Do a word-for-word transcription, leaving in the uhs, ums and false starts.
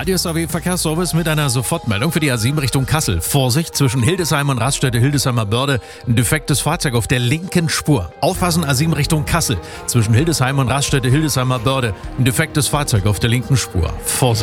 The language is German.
Radio S A W Verkehrsservice mit einer Sofortmeldung für die A sieben Richtung Kassel. Vorsicht, zwischen Hildesheim und Raststätte Hildesheimer Börde ein defektes Fahrzeug auf der linken Spur. Aufpassen, A sieben Richtung Kassel. Zwischen Hildesheim und Raststätte Hildesheimer Börde ein defektes Fahrzeug auf der linken Spur. Vorsicht.